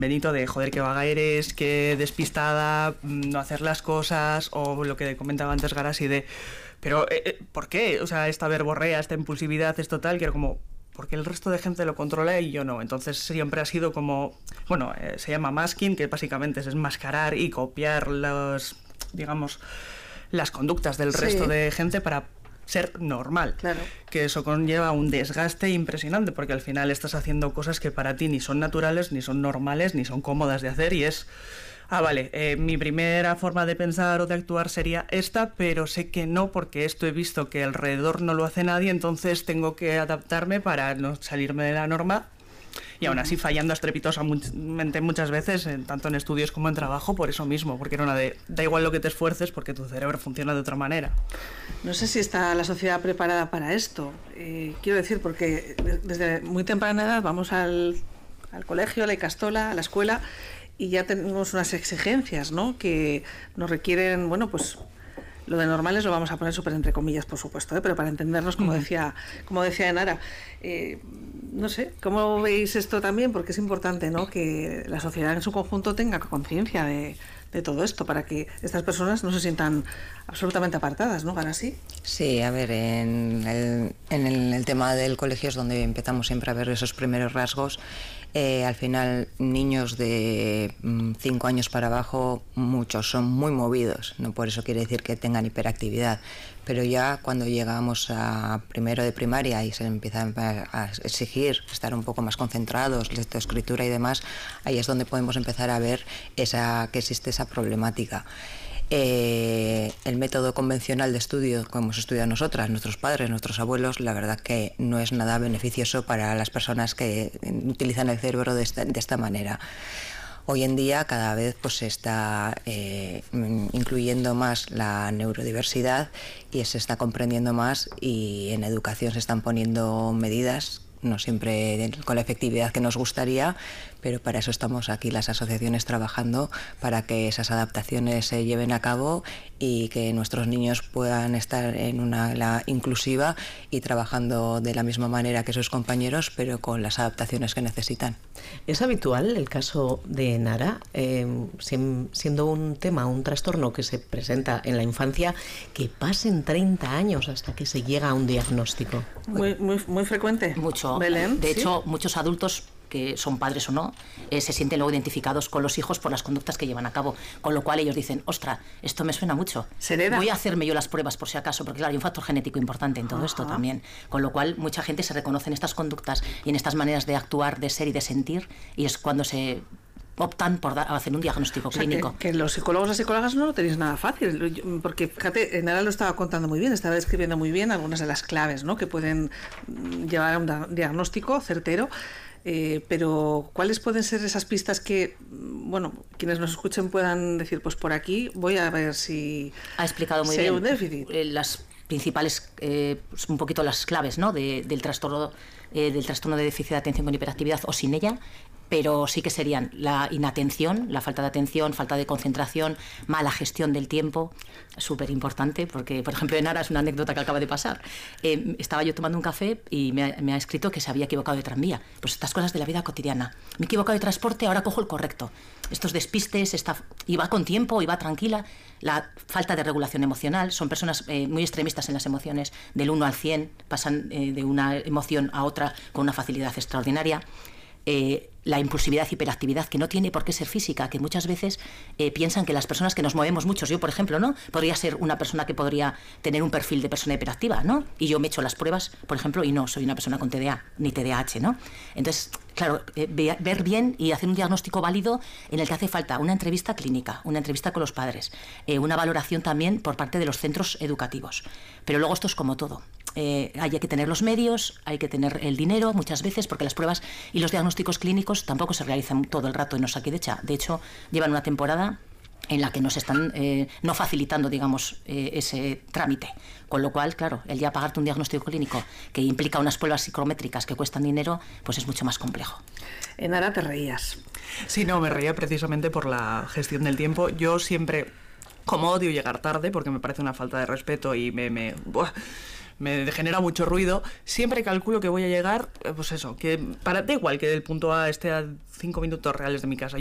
Benito, de joder, qué vaga eres, qué despistada, no hacer las cosas, o lo que comentaba antes Garasi de, pero ¿por qué? O sea, esta verborrea, esta impulsividad, esto tal, que era como, porque el resto de gente lo controla y yo no. Entonces siempre ha sido como, bueno, se llama masking, que básicamente es enmascarar y copiar los, digamos, las conductas del resto de gente para ser normal. Claro. Que eso conlleva un desgaste impresionante, porque al final estás haciendo cosas que para ti ni son naturales, ni son normales, ni son cómodas de hacer, y es, vale, mi primera forma de pensar o de actuar sería esta, pero sé que no, porque esto he visto que alrededor no lo hace nadie, entonces tengo que adaptarme para no salirme de la norma. Y aún así fallando estrepitosamente muchas veces, tanto en estudios como en trabajo, por eso mismo, porque era una de, da igual lo que te esfuerces porque tu cerebro funciona de otra manera. No sé si está la sociedad preparada para esto. Quiero decir, porque desde muy temprana edad vamos al colegio, a la ikastola, a la escuela, y ya tenemos unas exigencias, ¿no?, que nos requieren, bueno, pues lo de normales lo vamos a poner súper entre comillas, por supuesto, pero para entendernos, como decía Enara. No sé, ¿cómo veis esto también? Porque es importante, ¿no?, que la sociedad en su conjunto tenga conciencia de todo esto, para que estas personas no se sientan absolutamente apartadas, ¿no? ¿Ahora sí? Sí, a ver, en el tema del colegio es donde empezamos siempre a ver esos primeros rasgos. Al final, niños de 5 años para abajo, muchos son muy movidos, no por eso quiere decir que tengan hiperactividad, pero ya cuando llegamos a primero de primaria y se empieza a exigir estar un poco más concentrados, lectoescritura y demás, ahí es donde podemos empezar a ver que existe esa problemática. El método convencional de estudio, como hemos estudiado nosotras, nuestros padres, nuestros abuelos, la verdad que no es nada beneficioso para las personas que utilizan el cerebro de esta manera. Hoy en día cada vez pues se está incluyendo más la neurodiversidad y se está comprendiendo más, y en educación se están poniendo medidas, no siempre con la efectividad que nos gustaría, pero para eso estamos aquí las asociaciones trabajando, para que esas adaptaciones se lleven a cabo y que nuestros niños puedan estar en una aula inclusiva y trabajando de la misma manera que sus compañeros, pero con las adaptaciones que necesitan. ¿Es habitual el caso de Enara, siendo un tema, un trastorno que se presenta en la infancia, que pasen 30 años hasta que se llega a un diagnóstico? Muy frecuente. Mucho. Belén, de ¿sí? hecho, muchos adultos, que son padres o no, se sienten luego identificados con los hijos por las conductas que llevan a cabo, con lo cual ellos dicen, ostras, esto me suena mucho, voy a hacerme yo las pruebas por si acaso, porque claro, hay un factor genético importante en todo esto también, con lo cual mucha gente se reconoce en estas conductas y en estas maneras de actuar, de ser y de sentir, y es cuando se optan por hacer un diagnóstico clínico. Que los psicólogos y psicólogas no lo tenéis nada fácil, porque fíjate, Enara lo estaba contando muy bien, estaba describiendo muy bien algunas de las claves, ¿no?, que pueden llevar a un diagnóstico certero. Pero ¿cuáles pueden ser esas pistas que, bueno, quienes nos escuchen puedan decir, pues por aquí voy a ver si ha explicado muy bien un déficit? Las principales, un poquito las claves, ¿no?, del trastorno de déficit de atención con hiperactividad o sin ella, pero sí que serían la inatención, la falta de atención, falta de concentración, mala gestión del tiempo, súper importante, porque, por ejemplo, Enara es una anécdota que acaba de pasar. Estaba yo tomando un café y me ha escrito que se había equivocado de tranvía. Pues estas cosas de la vida cotidiana. Me he equivocado de transporte, ahora cojo el correcto. Estos despistes, iba con tiempo, iba tranquila. La falta de regulación emocional, son personas muy extremistas en las emociones, del 1 al 100, pasan de una emoción a otra con una facilidad extraordinaria. La impulsividad, hiperactividad, que no tiene por qué ser física, que muchas veces piensan que las personas que nos movemos muchos, yo por ejemplo, ¿no?, podría ser una persona que podría tener un perfil de persona hiperactiva, ¿no?, y yo me he hecho las pruebas, por ejemplo, y no soy una persona con TDA ni TDAH, ¿no? Entonces, claro, ver bien y hacer un diagnóstico válido en el que hace falta una entrevista clínica, una entrevista con los padres, una valoración también por parte de los centros educativos. Pero luego esto es como todo. Hay que tener los medios, hay que tener el dinero muchas veces, porque las pruebas y los diagnósticos clínicos tampoco se realizan todo el rato en Osakidetza. De hecho, llevan una temporada en la que nos están no facilitando, digamos, ese trámite. Con lo cual, claro, el ya pagarte un diagnóstico clínico que implica unas pruebas psicométricas que cuestan dinero, pues es mucho más complejo. Enara, te reías. Sí, no, me reía precisamente por la gestión del tiempo. Yo siempre, como odio llegar tarde, porque me parece una falta de respeto y me me genera mucho ruido, siempre calculo que voy a llegar, pues eso, que da igual que del punto A esté a 5 minutos reales de mi casa.